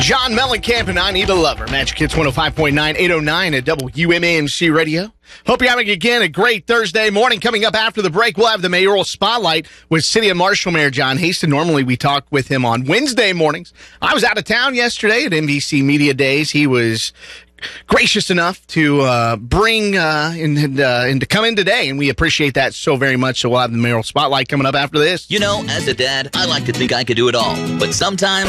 John Mellencamp and I Need a Lover. Magic Hits 105.9, 809 at WMAMC Radio. Hope you're having, again, a great Thursday morning. Coming up after the break, we'll have the mayoral spotlight with City of Marshall Mayor John Haston. Normally, we talk with him on Wednesday mornings. I was out of town yesterday at NBC Media Days. He was gracious enough to bring and to come in today, and we appreciate that so very much. So we'll have the mayoral spotlight coming up after this. You know, as a dad, I like to think I could do it all, but sometimes